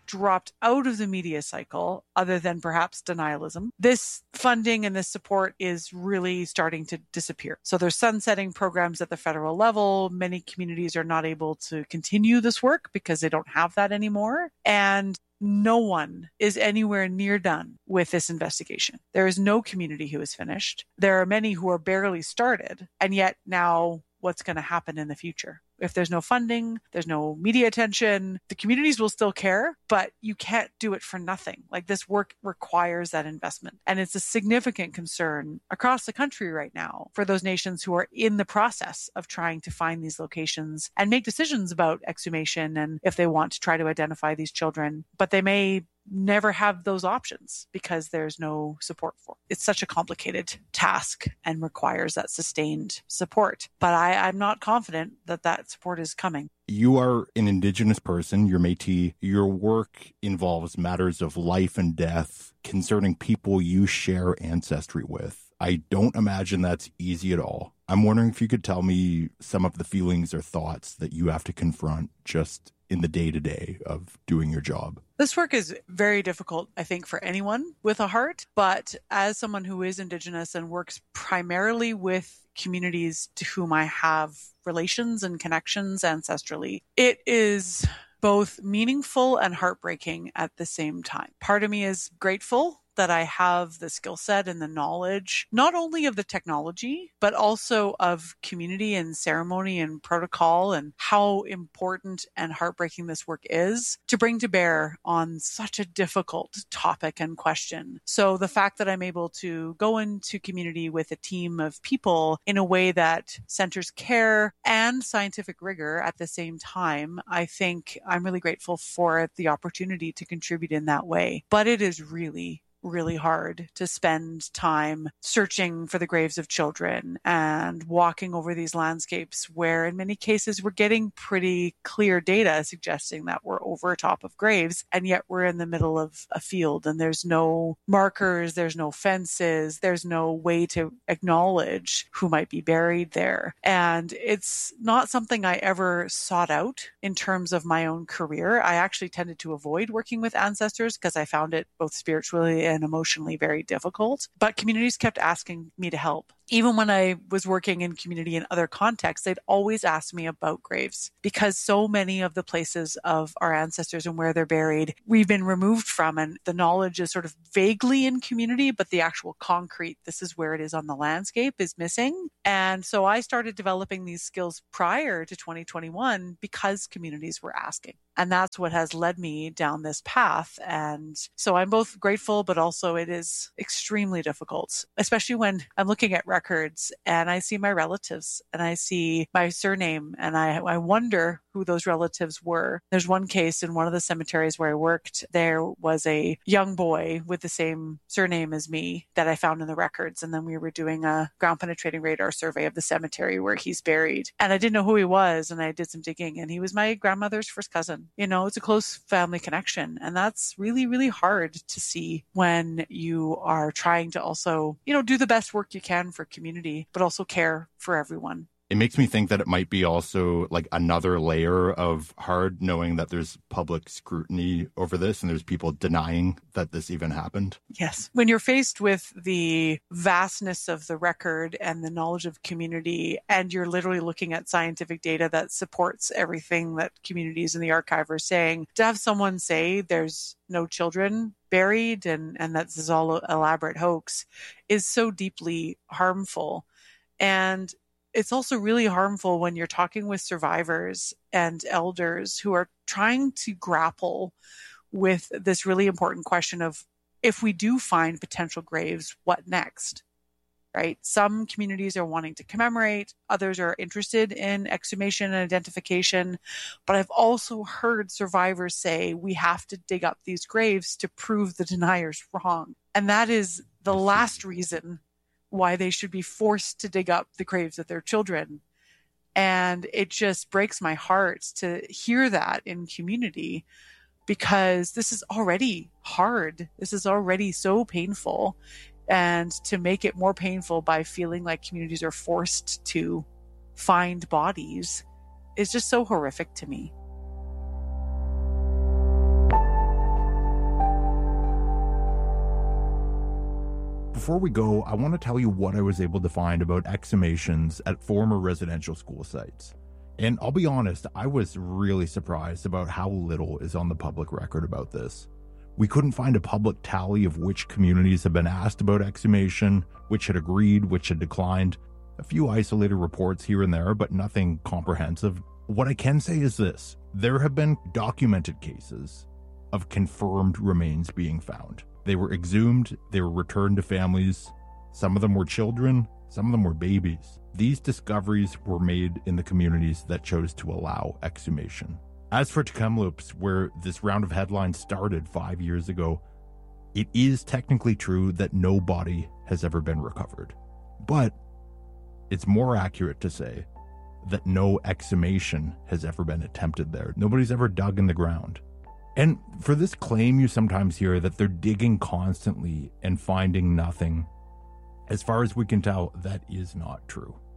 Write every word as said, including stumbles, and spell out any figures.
dropped out of the media cycle, other than perhaps denialism, this funding and this support is really starting to disappear. So there's sunsetting programs at the federal level. Many communities are not able to continue this work because they don't have that anymore. And no one is anywhere near done with this investigation. There is no community who is finished. There are many who are barely started. And yet now what's going to happen in the future? If there's no funding, there's no media attention, the communities will still care, but you can't do it for nothing. Like, this work requires that investment. And it's a significant concern across the country right now for those nations who are in the process of trying to find these locations and make decisions about exhumation and if they want to try to identify these children, but they may never have those options because there's no support for it. It's such a complicated task and requires that sustained support. But I, I'm not confident that that support is coming. You are an Indigenous person, you're Métis. Your work involves matters of life and death concerning people you share ancestry with. I don't imagine that's easy at all. I'm wondering if you could tell me some of the feelings or thoughts that you have to confront just in the day-to-day of doing your job. This work is very difficult, I think, for anyone with a heart. But as someone who is Indigenous and works primarily with communities to whom I have relations and connections ancestrally, it is both meaningful and heartbreaking at the same time. Part of me is grateful that I have the skill set and the knowledge, not only of the technology, but also of community and ceremony and protocol and how important and heartbreaking this work is to bring to bear on such a difficult topic and question. So the fact that I'm able to go into community with a team of people in a way that centers care and scientific rigor at the same time, I think I'm really grateful for the opportunity to contribute in that way. But it is really really hard to spend time searching for the graves of children and walking over these landscapes where in many cases we're getting pretty clear data suggesting that we're over top of graves, and yet we're in the middle of a field and there's no markers, there's no fences, there's no way to acknowledge who might be buried there. And it's not something I ever sought out in terms of my own career. I actually tended to avoid working with ancestors because I found it both spiritually and emotionally very difficult. But communities kept asking me to help. Even when I was working in community in other contexts, they'd always ask me about graves because so many of the places of our ancestors and where they're buried, we've been removed from, and the knowledge is sort of vaguely in community, but the actual concrete, this is where it is on the landscape, is missing. And so I started developing these skills prior to twenty twenty-one because communities were asking. And that's what has led me down this path. And so I'm both grateful, but also it is extremely difficult, especially when I'm looking at records and I see my relatives and I see my surname and I, I wonder who those relatives were. There's one case in one of the cemeteries where I worked. There was a young boy with the same surname as me that I found in the records. And then we were doing a ground penetrating radar survey of the cemetery where he's buried. And I didn't know who he was. And I did some digging and he was my grandmother's first cousin. You know, it's a close family connection. And that's really, really hard to see when you are trying to also, you know, do the best work you can for community, but also care for everyone. It makes me think that it might be also like another layer of hard knowing that there's public scrutiny over this and there's people denying that this even happened. Yes. When you're faced with the vastness of the record and the knowledge of community, and you're literally looking at scientific data that supports everything that communities in the archive are saying, to have someone say there's no children buried and, and that this is all an elaborate hoax is so deeply harmful. And it's also really harmful when you're talking with survivors and elders who are trying to grapple with this really important question of, if we do find potential graves, what next? Right? Some communities are wanting to commemorate, others are interested in exhumation and identification. But I've also heard survivors say we have to dig up these graves to prove the deniers wrong. And that is the last reason why they should be forced to dig up the graves of their children. And it just breaks my heart to hear that in community, because this is already hard. This is already so painful. And to make it more painful by feeling like communities are forced to find bodies is just so horrific to me. before we go, I want to tell you what I was able to find about exhumations at former residential school sites. And I'll be honest, I was really surprised about how little is on the public record about this. We couldn't find a public tally of which communities have been asked about exhumation, which had agreed, which had declined. A few isolated reports here and there, but nothing comprehensive. What I can say is this: there have been documented cases of confirmed remains being found. They were exhumed, they were returned to families. Some of them were children, some of them were babies. These discoveries were made in the communities that chose to allow exhumation. As for Tk'emlúps, where this round of headlines started five years ago, it is technically true that no body has ever been recovered. But it's more accurate to say that no exhumation has ever been attempted there. Nobody's ever dug in the ground. And for this claim, you sometimes hear that they're digging constantly and finding nothing. As far as we can tell, that is not true.